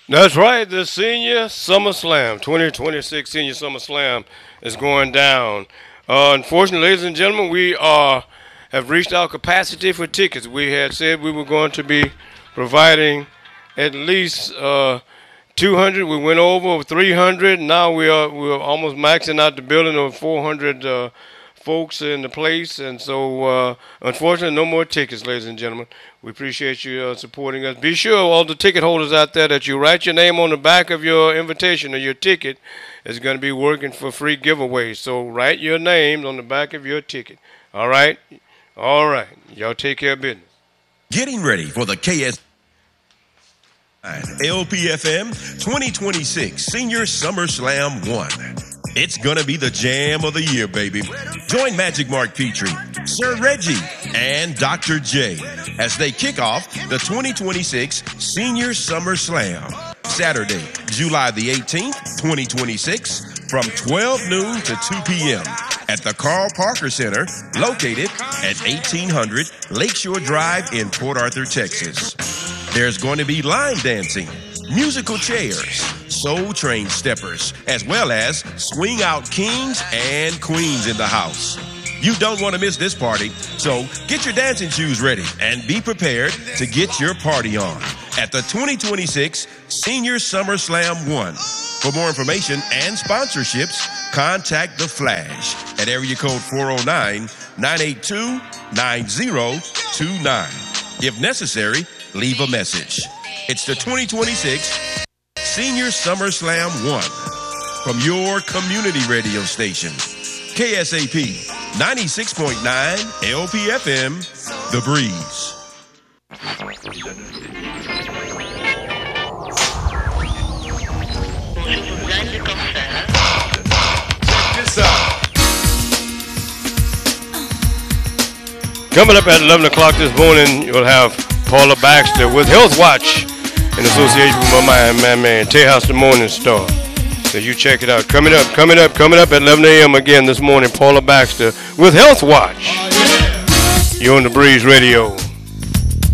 That's right. The Senior Summer Slam, 2026 Senior Summer Slam is going down. Unfortunately, ladies and gentlemen, have reached our capacity for tickets. We had said we were going to be providing at least 200. We went over 300. Now we're almost maxing out the building of 400 folks in the place, and so unfortunately, no more tickets, ladies and gentlemen. We appreciate you supporting us. Be sure, all the ticket holders out there, that you write your name on the back of your invitation or your ticket. Is going to be working for free giveaways. So write your names on the back of your ticket. All right? All right. Y'all take care of business. Getting ready for the LPFM 2026 Senior Summer Slam 1. It's gonna be the jam of the year, baby. Join Magic Mark Petrie, Sir Reggie, and Dr. J as they kick off the 2026 Senior Summer Slam. Saturday, July the 18th, 2026, from 12 noon to 2 p.m. at the Carl Parker Center, located at 1800 Lakeshore Drive in Port Arthur, Texas. There's going to be line dancing, musical chairs, Soul Train steppers, as well as swing out kings and queens in the house. You don't want to miss this party, so get your dancing shoes ready and be prepared to get your party on at the 2026 Senior Summer Slam 1. For more information and sponsorships, contact The Flash at area code 409-982-9029. If necessary, leave a message. It's the 2026 Senior Summer Slam 1 from your community radio station, KSAP 96.9 LPFM, The Breeze. Check this out. Coming up at 11 o'clock this morning, you'll have Paula Baxter with Health Watch in association with my man, Tejas the Morning Star. So you check it out. Coming up at 11 a.m. again this morning, Paula Baxter with Health Watch. You're on the Breeze Radio.